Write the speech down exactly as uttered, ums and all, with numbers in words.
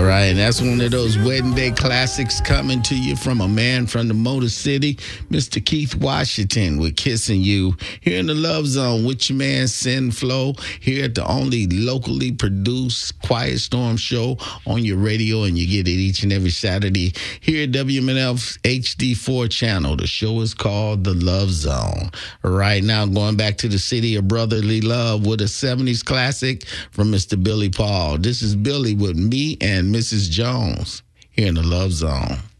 right, and that's one of those wedding day classics coming to you from a man from the Motor City, Mister Keith Washington with Kissing You. Here in the Love Zone with your man Sin Flow, here at the only locally produced Quiet Storm show on your radio, and you get it each and every Saturday here at W M N F H D four channel. The show is called The Love Zone. Right now, going back to the city of brotherly love with a seventies classic from Mister Billy Paul. This is Billy with Me and Missus Jones here in the Love Zone.